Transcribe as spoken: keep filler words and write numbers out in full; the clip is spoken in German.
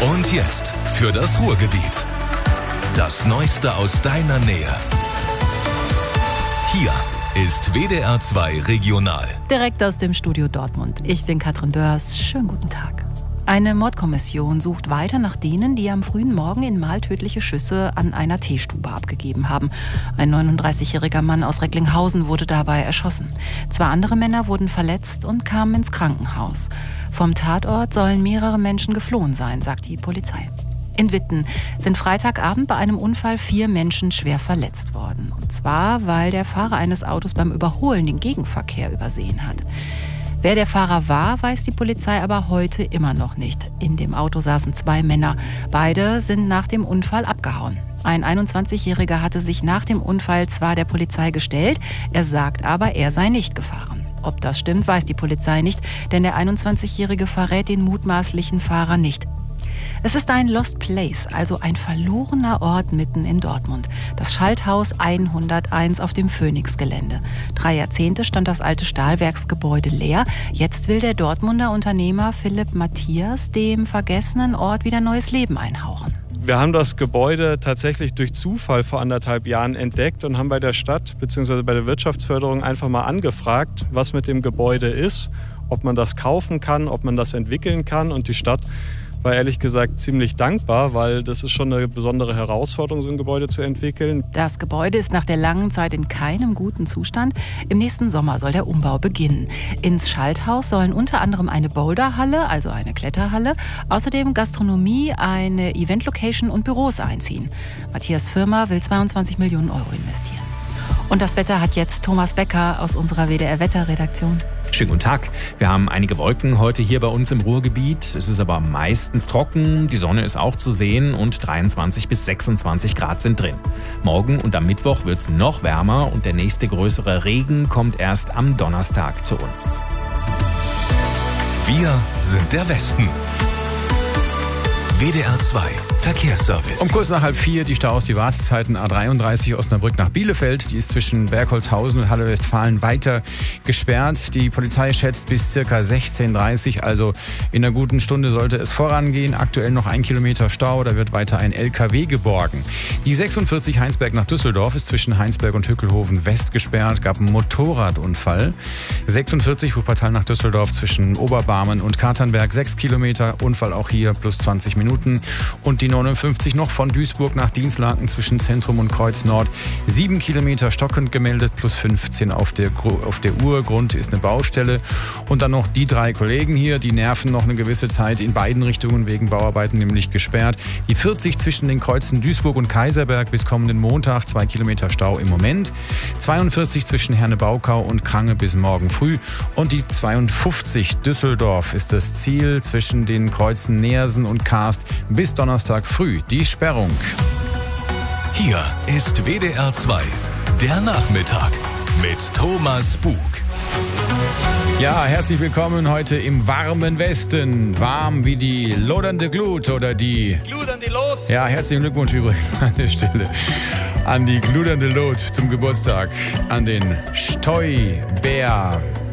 Und jetzt für das Ruhrgebiet. Das Neueste aus deiner Nähe. Hier ist W D R zwei Regional. Direkt aus dem Studio Dortmund. Ich bin Katrin Börs. Schönen guten Tag. Eine Mordkommission sucht weiter nach denen, die am frühen Morgen in Mahl tödliche Schüsse an einer Teestube abgegeben haben. Ein neununddreißigjähriger Mann aus Recklinghausen wurde dabei erschossen. Zwei andere Männer wurden verletzt und kamen ins Krankenhaus. Vom Tatort sollen mehrere Menschen geflohen sein, sagt die Polizei. In Witten sind Freitagabend bei einem Unfall vier Menschen schwer verletzt worden. Und zwar, weil der Fahrer eines Autos beim Überholen den Gegenverkehr übersehen hat. Wer der Fahrer war, weiß die Polizei aber heute immer noch nicht. In dem Auto saßen zwei Männer. Beide sind nach dem Unfall abgehauen. Ein einundzwanzigjähriger hatte sich nach dem Unfall zwar der Polizei gestellt, er sagt aber, er sei nicht gefahren. Ob das stimmt, weiß die Polizei nicht, denn der einundzwanzigjährige verrät den mutmaßlichen Fahrer nicht. Es ist ein Lost Place, also ein verlorener Ort mitten in Dortmund. Das Schalthaus hunderteins auf dem Phoenix-Gelände. Drei Jahrzehnte stand das alte Stahlwerksgebäude leer. Jetzt will der Dortmunder Unternehmer Philipp Matthias dem vergessenen Ort wieder neues Leben einhauchen. Wir haben das Gebäude tatsächlich durch Zufall vor anderthalb Jahren entdeckt und haben bei der Stadt bzw. bei der Wirtschaftsförderung einfach mal angefragt, was mit dem Gebäude ist, ob man das kaufen kann, ob man das entwickeln kann. Und die Stadt war ehrlich gesagt ziemlich dankbar, weil das ist schon eine besondere Herausforderung, so ein Gebäude zu entwickeln. Das Gebäude ist nach der langen Zeit in keinem guten Zustand. Im nächsten Sommer soll der Umbau beginnen. Ins Schalthaus sollen unter anderem eine Boulderhalle, also eine Kletterhalle, außerdem Gastronomie, eine Eventlocation und Büros einziehen. Matthias' Firma will zweiundzwanzig Millionen Euro investieren. Und das Wetter hat jetzt Thomas Becker aus unserer W D R-Wetterredaktion. Schönen guten Tag. Wir haben einige Wolken heute hier bei uns im Ruhrgebiet. Es ist aber meistens trocken. Die Sonne ist auch zu sehen und dreiundzwanzig bis sechsundzwanzig Grad sind drin. Morgen und am Mittwoch wird es noch wärmer und der nächste größere Regen kommt erst am Donnerstag zu uns. Wir sind der Westen. W D R zwei Verkehrsservice. Um kurz nach halb vier die Staus, die Wartezeiten A dreiunddreißig Osnabrück nach Bielefeld. Die ist zwischen Bergholzhausen und Halle Westfalen weiter gesperrt. Die Polizei schätzt bis ca. sechzehn Uhr dreißig, also in einer guten Stunde sollte es vorangehen. Aktuell noch ein Kilometer Stau, da wird weiter ein L K W geborgen. Die sechsundvierzig Heinsberg nach Düsseldorf ist zwischen Heinsberg und Hückelhoven West gesperrt. Gab einen Motorradunfall. sechsundvierzig Wuppertal nach Düsseldorf zwischen Oberbarmen und Katernberg. sechs Kilometer, Unfall auch hier plus zwanzig Minuten. Und die neunundfünfzig noch von Duisburg nach Dienstlaken zwischen Zentrum und Kreuz Nord. sieben Kilometer stockend gemeldet, plus fünfzehn auf der, auf der Uhr. Grund ist eine Baustelle. Und dann noch die drei Kollegen hier, die nerven noch eine gewisse Zeit in beiden Richtungen wegen Bauarbeiten, nämlich gesperrt. Die vierzig zwischen den Kreuzen Duisburg und Kaiserberg bis kommenden Montag, zwei Kilometer Stau im Moment. zweiundvierzig zwischen Herne-Baukau und Krange bis morgen früh. Und die zweiundfünfzig Düsseldorf ist das Ziel zwischen den Kreuzen Neersen und Karst bis Donnerstag früh die Sperrung. Hier ist W D R zwei, der Nachmittag mit Thomas Bug. Ja, herzlich willkommen heute im warmen Westen. Warm wie die lodernde Glut oder die... Gludernde Lot. Ja, herzlichen Glückwunsch übrigens an der Stelle an die gludernde Lot zum Geburtstag, an den Stoi-Bär.